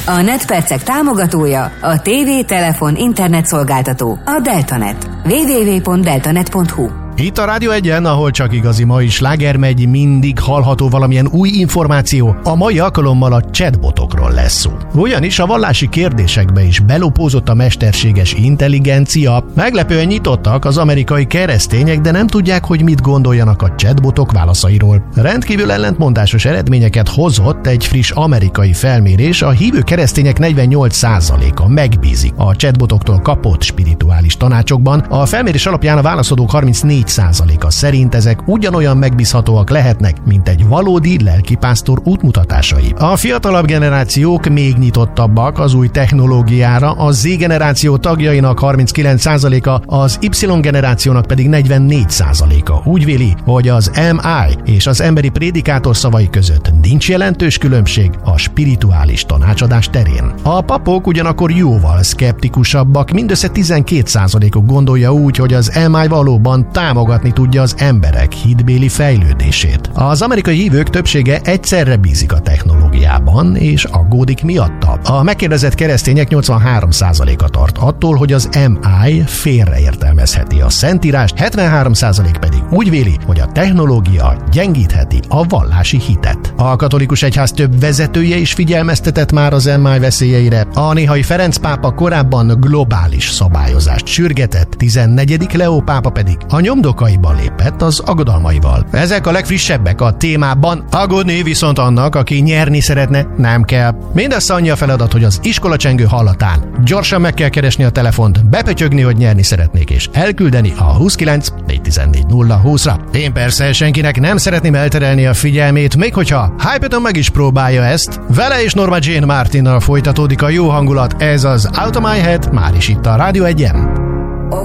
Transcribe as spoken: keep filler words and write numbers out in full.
A NetPercek támogatója a tévé, telefon, internet szolgáltató, a Deltanet. double-u double-u double-u pont deltanet pont hu. Itt a Rádió egyen, ahol csak igazi mai sláger megy, mindig hallható valamilyen új információ. A mai alkalommal a chatbotokról lesz szó. Ugyanis a vallási kérdésekbe is belopózott a mesterséges intelligencia. Meglepően nyitottak az amerikai keresztények, de nem tudják, hogy mit gondoljanak a chatbotok válaszairól. Rendkívül ellentmondásos eredményeket hozott egy friss amerikai felmérés. A hívő keresztények negyvennyolc százaléka megbízik a chatbotoktól kapott spirituális tanácsokban. A felmérés alapján a válaszadók harmincnégy százaléka szerint ezek ugyanolyan megbízhatóak lehetnek, mint egy valódi lelkipásztor útmutatásai. A fiatalabb generációk még nyitottabbak az új technológiára, a Z generáció tagjainak harminckilenc százaléka, az Y generációnak pedig negyvennégy százaléka úgy véli, hogy az em i és az emberi prédikátor szavai között nincs jelentős különbség a spirituális tanácsadás terén. A papok ugyanakkor jóval szkeptikusabbak, mindössze tizenkét százalékuk gondolja úgy, hogy az em i valóban támogatni tudja az emberek hitbéli fejlődését. Az amerikai hívők többsége egyszerre bízik a technológiában, és aggódik miatta. A megkérdezett keresztények nyolcvanhárom százaléka tart attól, hogy az em i félreértelmezheti a Szentírást, hetvenhárom százalék pedig úgy véli, hogy a technológia gyengítheti a vallási hitet. A katolikus egyház több vezetője is figyelmeztetett már az em i veszélyeire. A néhai Ferenc pápa korábban globális szabályozást sürgetett, tizennegyedik Leó pápa pedig a nyomdokaiba lépett az aggodalmaival. Ezek a legfrissebbek a témában. Aggódni viszont annak, aki nyerni szeretne, nem kell. Mindössze annyi a feladat, hogy az iskolacsengő hallatán gyorsan meg kell keresni a telefont, bepötyögni, hogy nyerni szeretnék, és elküldeni a huszonkilenc négyszáztizennégy nulla húszra. Én persze senkinek nem szeretném elterelni a figyelmét, még hogyha Hypeton meg is próbálja ezt. Vele és Norma Jean Martinnal folytatódik a jó hangulat, ez az Out of My Head, már is itt a Rádió egyen.